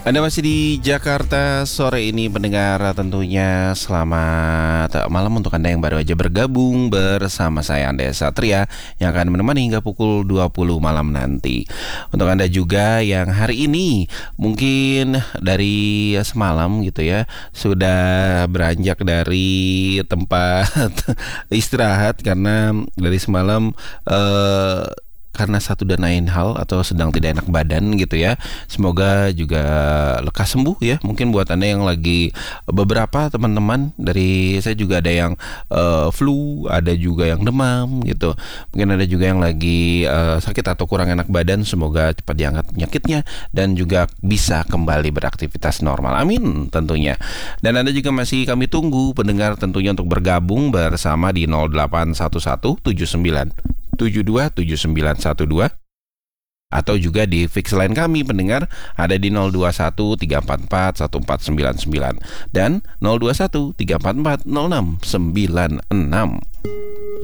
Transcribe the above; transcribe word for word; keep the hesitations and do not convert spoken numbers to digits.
Anda masih di Jakarta sore ini pendengar, tentunya selamat malam untuk Anda yang baru aja bergabung bersama saya Anda Satria yang akan menemani hingga pukul dua puluh malam nanti. Untuk Anda juga yang hari ini mungkin dari semalam gitu ya sudah beranjak dari tempat istirahat karena dari semalam eh karena satu dan lain hal atau sedang tidak enak badan gitu ya. Semoga juga lekas sembuh ya. Mungkin buat Anda yang lagi, beberapa teman-teman dari saya juga ada yang uh, flu, ada juga yang demam gitu. Mungkin ada juga yang lagi uh, sakit atau kurang enak badan. Semoga cepat diangkat penyakitnya dan juga bisa kembali beraktivitas normal. Amin tentunya. Dan Anda juga masih kami tunggu pendengar tentunya untuk bergabung bersama di nol delapan satu satu tujuh sembilan tujuh dua tujuh sembilan satu dua atau juga di fix line kami pendengar ada di nol dua satu tiga empat empat satu empat sembilan sembilan dan nol dua satu tiga empat empat nol enam sembilan enam.